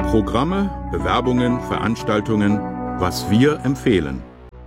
Programme, Bewerbungen, Veranstaltungen, was wir empfehlen.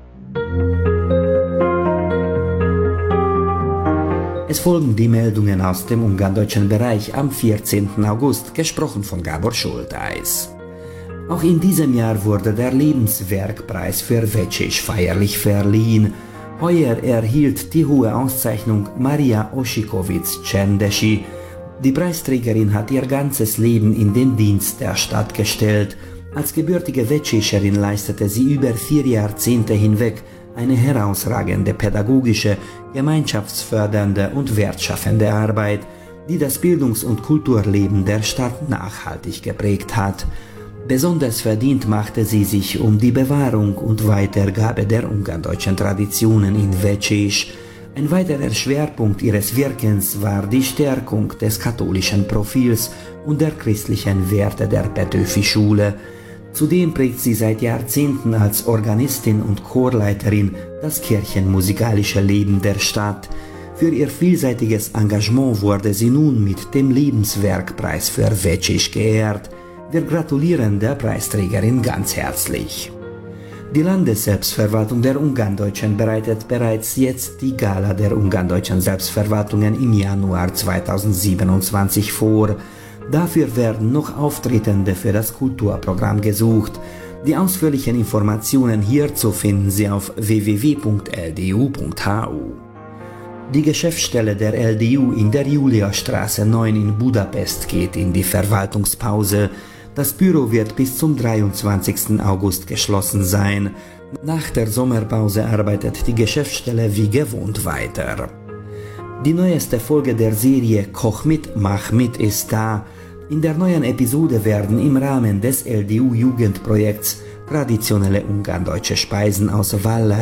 Es folgen die Meldungen aus dem ungarndeutschen Bereich am 14. August, gesprochen von Gabor Schulteis. Auch in diesem Jahr wurde der Lebenswerkpreis für Vecsés feierlich verliehen. Heuer erhielt die hohe Auszeichnung Maria Osikowicz-Czerndeshi. Die Preisträgerin hat ihr ganzes Leben in den Dienst der Stadt gestellt. Als gebürtige Vecséserin leistete sie über 4 Jahrzehnte hinweg eine herausragende pädagogische, gemeinschaftsfördernde und wertschaffende Arbeit, die das Bildungs- und Kulturleben der Stadt nachhaltig geprägt hat. Besonders verdient machte sie sich um die Bewahrung und Weitergabe der ungarndeutschen Traditionen in Vecsés. Ein weiterer Schwerpunkt ihres Wirkens war die Stärkung des katholischen Profils und der christlichen Werte der Petőfi-Schule. Zudem prägt sie seit Jahrzehnten als Organistin und Chorleiterin das kirchenmusikalische Leben der Stadt. Für ihr vielseitiges Engagement wurde sie nun mit dem Lebenswerkpreis für Vecsés geehrt. Wir gratulieren der Preisträgerin ganz herzlich. Die Landesselbstverwaltung der Ungarndeutschen bereitet bereits jetzt die Gala der Ungarndeutschen Selbstverwaltungen im Januar 2027 vor. Dafür werden noch Auftretende für das Kulturprogramm gesucht. Die ausführlichen Informationen hierzu finden Sie auf www.ldu.hu. Die Geschäftsstelle der LDU in der Juliastraße 9 in Budapest geht in die Verwaltungspause. Das Büro wird bis zum 23. August geschlossen sein. Nach der Sommerpause arbeitet die Geschäftsstelle wie gewohnt weiter. Die neueste Folge der Serie Koch mit, mach mit ist da. In der neuen Episode werden im Rahmen des LDU-Jugendprojekts traditionelle ungarndeutsche Speisen aus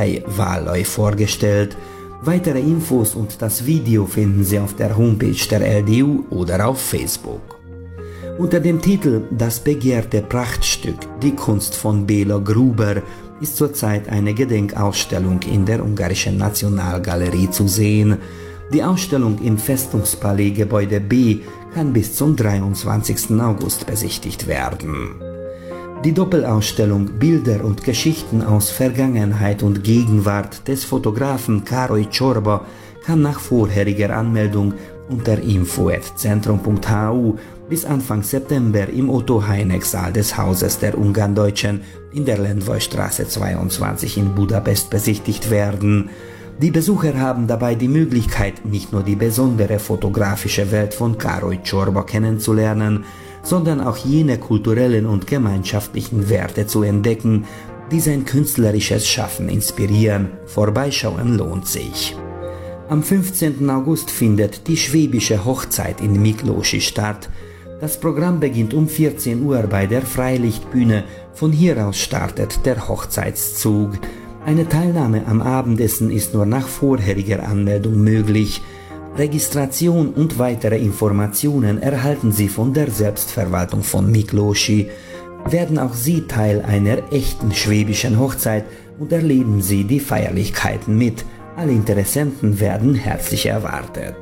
Vallai vorgestellt. Weitere Infos und das Video finden Sie auf der Homepage der LDU oder auf Facebook. Unter dem Titel Das begehrte Prachtstück, die Kunst von Béla Gruber, ist zurzeit eine Gedenkausstellung in der Ungarischen Nationalgalerie zu sehen. Die Ausstellung im Festungspalais Gebäude B kann bis zum 23. August besichtigt werden. Die Doppelausstellung Bilder und Geschichten aus Vergangenheit und Gegenwart des Fotografen Károly Csorba kann nach vorheriger Anmeldung unter info@centrum.hu bis Anfang September im Otto-Heineck-Saal des Hauses der Ungarndeutschen in der Lendvai-Straße 22 in Budapest besichtigt werden. Die Besucher haben dabei die Möglichkeit, nicht nur die besondere fotografische Welt von Károly Csorba kennenzulernen, sondern auch jene kulturellen und gemeinschaftlichen Werte zu entdecken, die sein künstlerisches Schaffen inspirieren. Vorbeischauen lohnt sich. Am 15. August findet die schwäbische Hochzeit in Miklósi statt. Das Programm beginnt um 14 Uhr bei der Freilichtbühne. Von hier aus startet der Hochzeitszug. Eine Teilnahme am Abendessen ist nur nach vorheriger Anmeldung möglich. Registration und weitere Informationen erhalten Sie von der Selbstverwaltung von Miklósi. Werden auch Sie Teil einer echten schwäbischen Hochzeit und erleben Sie die Feierlichkeiten mit. Alle Interessenten werden herzlich erwartet.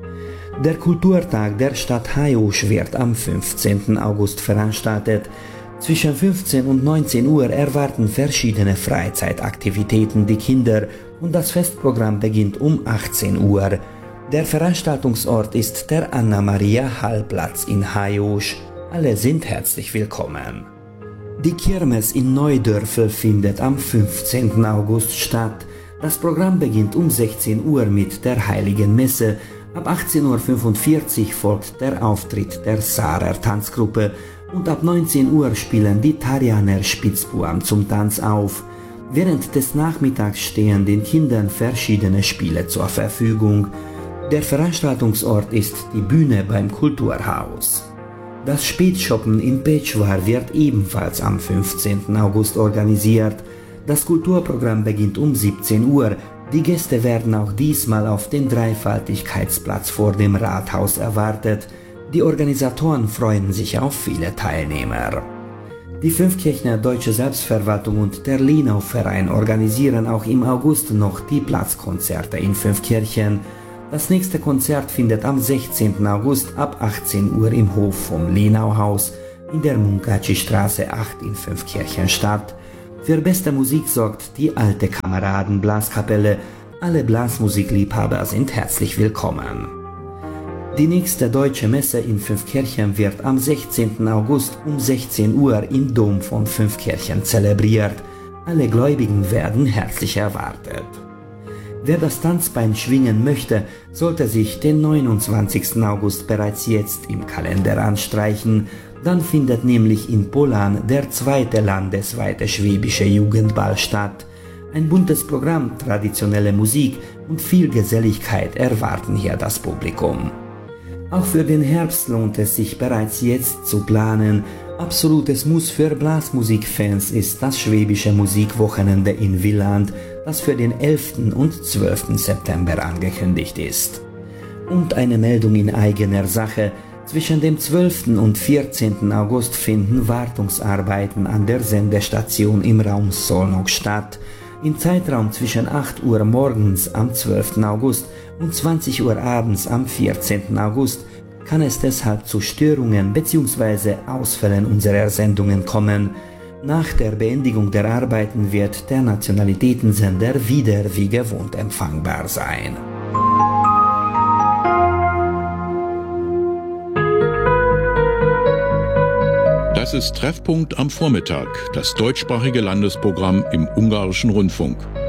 Der Kulturtag der Stadt Hajós wird am 15. August veranstaltet. Zwischen 15 und 19 Uhr erwarten verschiedene Freizeitaktivitäten die Kinder und das Festprogramm beginnt um 18 Uhr. Der Veranstaltungsort ist der Anna-Maria-Hall-Platz in Hajós. Alle sind herzlich willkommen. Die Kirmes in Neudörfel findet am 15. August statt. Das Programm beginnt um 16 Uhr mit der Heiligen Messe. Ab 18:45 Uhr folgt der Auftritt der Sarer Tanzgruppe und ab 19 Uhr spielen die Tarjaner Spitzbuben zum Tanz auf. Während des Nachmittags stehen den Kindern verschiedene Spiele zur Verfügung. Der Veranstaltungsort ist die Bühne beim Kulturhaus. Das Spätshoppen in Pécsvár wird ebenfalls am 15. August organisiert. Das Kulturprogramm beginnt um 17 Uhr. Die Gäste werden auch diesmal auf den Dreifaltigkeitsplatz vor dem Rathaus erwartet. Die Organisatoren freuen sich auf viele Teilnehmer. Die Fünfkirchner Deutsche Selbstverwaltung und der Lenau-Verein organisieren auch im August noch die Platzkonzerte in Fünfkirchen. Das nächste Konzert findet am 16. August ab 18 Uhr im Hof vom Lenauhaus in der Munkacsy Straße 8 in Fünfkirchen statt. Für beste Musik sorgt die Alte Kameraden Blaskapelle. Alle Blasmusikliebhaber sind herzlich willkommen. Die nächste Deutsche Messe in Fünfkirchen wird am 16. August um 16 Uhr im Dom von Fünfkirchen zelebriert. Alle Gläubigen werden herzlich erwartet. Wer das Tanzbein schwingen möchte, sollte sich den 29. August bereits jetzt im Kalender anstreichen. Dann findet nämlich in Polan der zweite landesweite schwäbische Jugendball statt. Ein buntes Programm, traditionelle Musik und viel Geselligkeit erwarten hier das Publikum. Auch für den Herbst lohnt es sich bereits jetzt zu planen. Absolutes Muss für Blasmusikfans ist das Schwäbische Musikwochenende in Villland, das für den 11. und 12. September angekündigt ist. Und eine Meldung in eigener Sache: Zwischen dem 12. und 14. August finden Wartungsarbeiten an der Sendestation im Raum Szolnok statt. Im Zeitraum zwischen 8 Uhr morgens am 12. August und 20 Uhr abends am 14. August kann es deshalb zu Störungen bzw. Ausfällen unserer Sendungen kommen. Nach der Beendigung der Arbeiten wird der Nationalitätensender wieder wie gewohnt empfangbar sein. Das ist Treffpunkt am Vormittag, das deutschsprachige Landesprogramm im Ungarischen Rundfunk.